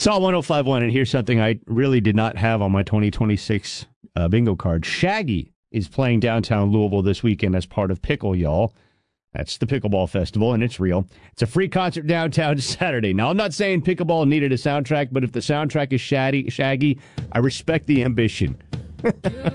Saw 105.1, and here's something I really did not have on my 2026 bingo card. Shaggy is playing downtown Louisville this weekend as part of Pickle, y'all. That's the Pickleball Festival, and it's real. It's a free concert downtown Saturday. Now, I'm not saying pickleball needed a soundtrack, but if the soundtrack is Shaggy, I respect the ambition.